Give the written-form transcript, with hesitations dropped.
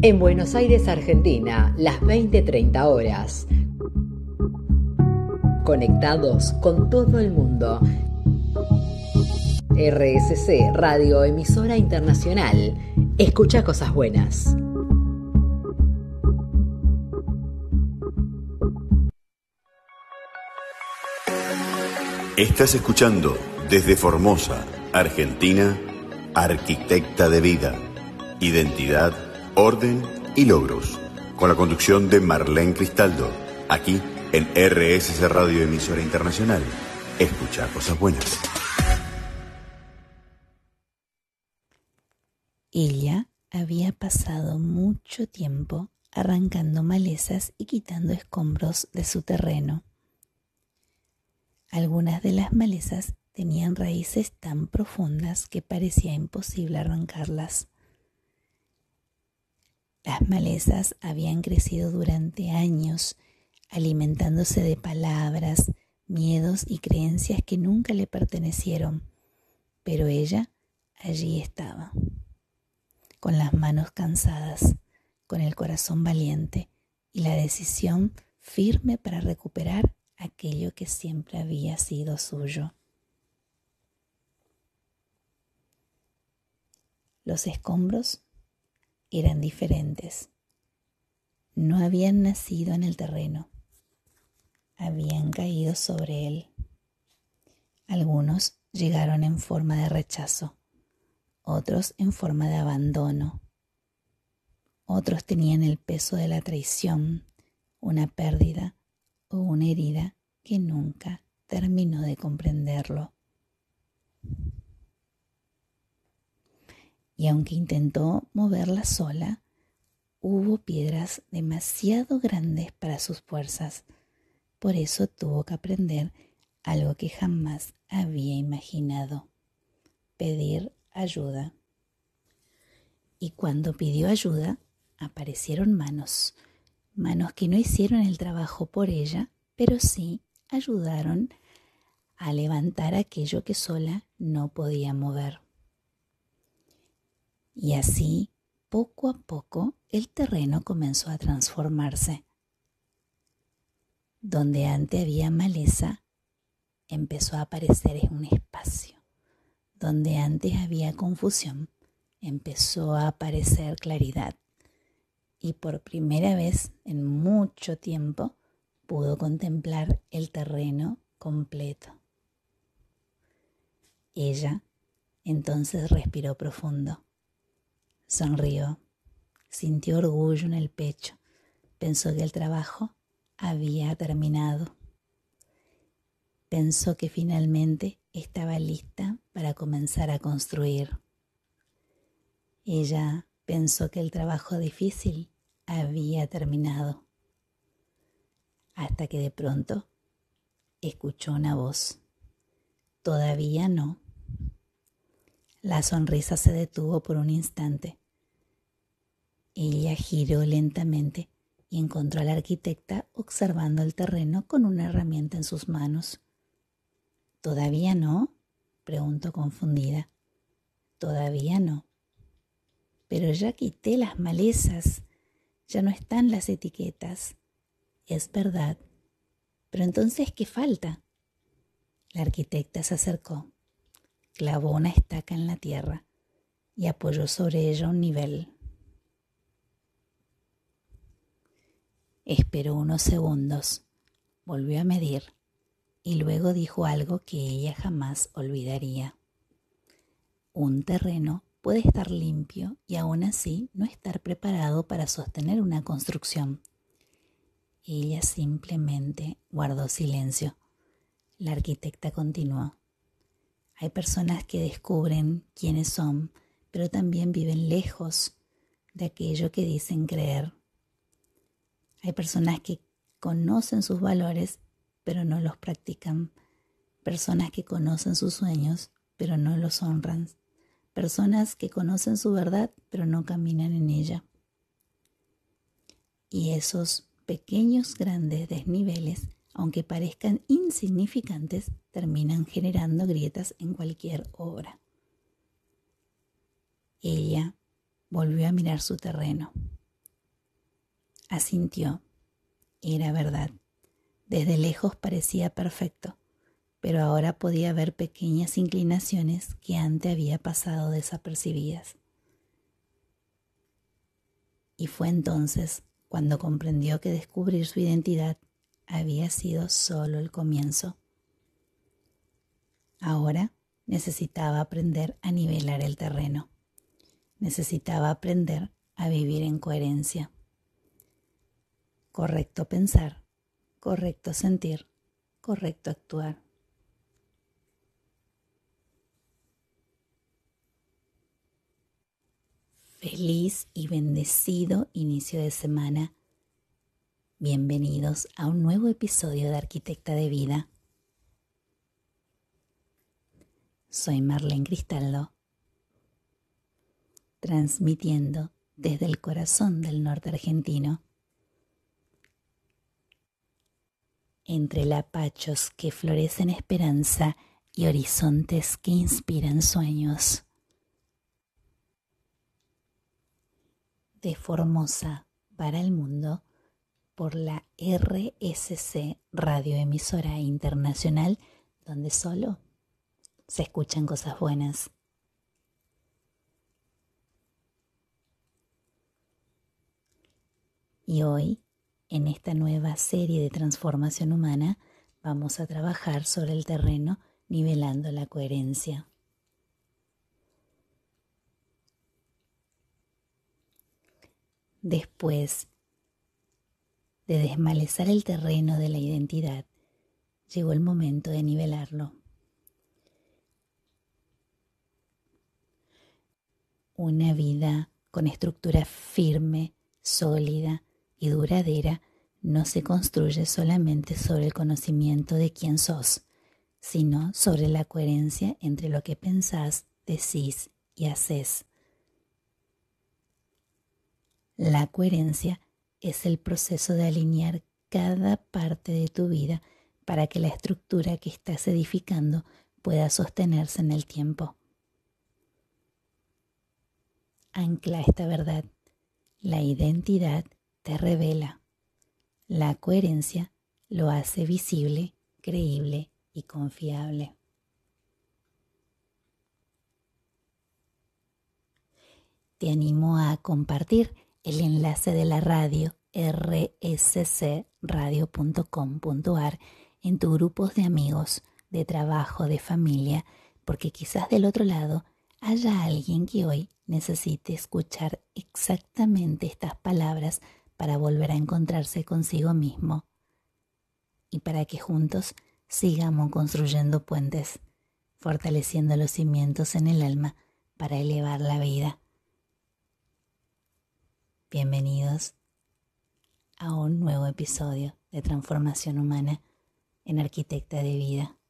En Buenos Aires, Argentina, las 20:30 horas. Conectados con todo el mundo. RSC, Radio Emisora Internacional. Escucha cosas buenas. Estás escuchando desde Formosa, Argentina, Arquitecta de Vida, Identidad, Orden y Logros, con la conducción de Marlene Cristaldo, aquí en RSC Radio Emisora Internacional. Escucha cosas buenas. Ella había pasado mucho tiempo arrancando malezas y quitando escombros de su terreno. Algunas de las malezas tenían raíces tan profundas que parecía imposible arrancarlas. Las malezas habían crecido durante años, alimentándose de palabras, miedos y creencias que nunca le pertenecieron, pero ella allí estaba, con las manos cansadas, con el corazón valiente y la decisión firme para recuperar aquello que siempre había sido suyo. Los escombros eran diferentes. No habían nacido en el terreno, habían caído sobre él. Algunos llegaron en forma de rechazo, otros en forma de abandono. Otros tenían el peso de la traición, una pérdida o una herida que nunca terminó de comprenderlo. Y aunque intentó moverla sola, hubo piedras demasiado grandes para sus fuerzas. Por eso tuvo que aprender algo que jamás había imaginado: pedir ayuda. Y cuando pidió ayuda, aparecieron manos que no hicieron el trabajo por ella, pero sí ayudaron a levantar aquello que sola no podía mover. Y así, poco a poco, el terreno comenzó a transformarse. Donde antes había maleza, empezó a aparecer un espacio. Donde antes había confusión, empezó a aparecer claridad. Y por primera vez en mucho tiempo pudo contemplar el terreno completo. Ella entonces respiró profundo. Sonrió, sintió orgullo en el pecho, pensó que el trabajo había terminado. Pensó que finalmente estaba lista para comenzar a construir. Ella pensó que el trabajo difícil había terminado, hasta que de pronto escuchó una voz. Todavía no. La sonrisa se detuvo por un instante. Ella giró lentamente y encontró a la arquitecta observando el terreno con una herramienta en sus manos. ¿Todavía no?, preguntó confundida. Todavía no. Pero ya quité las malezas, ya no están las etiquetas. Es verdad, pero entonces, ¿qué falta? La arquitecta se acercó, clavó una estaca en la tierra y apoyó sobre ella un nivel. Esperó unos segundos, volvió a medir y luego dijo algo que ella jamás olvidaría. Un terreno puede estar limpio y aún así no estar preparado para sostener una construcción. Ella simplemente guardó silencio. La arquitecta continuó. Hay personas que descubren quiénes son, pero también viven lejos de aquello que dicen creer. Hay personas que conocen sus valores, pero no los practican. Personas que conocen sus sueños, pero no los honran. Personas que conocen su verdad, pero no caminan en ella. Y esos pequeños, grandes desniveles, aunque parezcan insignificantes, terminan generando grietas en cualquier obra. Ella volvió a mirar su terreno. Asintió. Era verdad. Desde lejos parecía perfecto, pero ahora podía ver pequeñas inclinaciones que antes había pasado desapercibidas. Y fue entonces cuando comprendió que descubrir su identidad había sido solo el comienzo. Ahora necesitaba aprender a nivelar el terreno. Necesitaba aprender a vivir en coherencia. Correcto pensar, correcto sentir, correcto actuar. Feliz y bendecido inicio de semana. Bienvenidos a un nuevo episodio de Arquitecta de Vida. Soy Marlene Cristaldo, transmitiendo desde el corazón del norte argentino, entre lapachos que florecen esperanza y horizontes que inspiran sueños. De Formosa para el mundo, por la RSC Radioemisora Internacional, donde solo se escuchan cosas buenas. Y hoy, en esta nueva serie de transformación humana, vamos a trabajar sobre el terreno nivelando la coherencia. Después de desmalezar el terreno de la identidad, llegó el momento de nivelarlo. Una vida con estructura firme, sólida y duradera no se construye solamente sobre el conocimiento de quién sos, sino sobre la coherencia entre lo que pensás, decís y haces. La coherencia es el proceso de alinear cada parte de tu vida para que la estructura que estás edificando pueda sostenerse en el tiempo. Ancla esta verdad. La identidad te revela. La coherencia lo hace visible, creíble y confiable. Te animo a compartir el enlace de la radio rscradio.com.ar en tus grupos de amigos, de trabajo, de familia, porque quizás del otro lado haya alguien que hoy necesite escuchar exactamente estas palabras para volver a encontrarse consigo mismo y para que juntos sigamos construyendo puentes, fortaleciendo los cimientos en el alma para elevar la vida. Bienvenidos a un nuevo episodio de Transformación Humana en Arquitecta de Vida.